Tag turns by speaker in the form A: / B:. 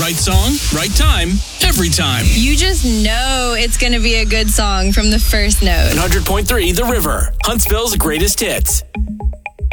A: Right song, right time, every time.
B: You just know it's going to be a good song from the first note.
A: 100.3 The River, Huntsville's greatest hits.